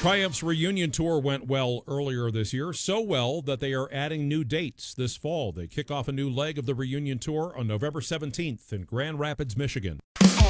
Triumph's reunion tour went well earlier this year, so well that they are adding new dates this fall. They kick off a new leg of the reunion tour on November 17th in Grand Rapids, Michigan.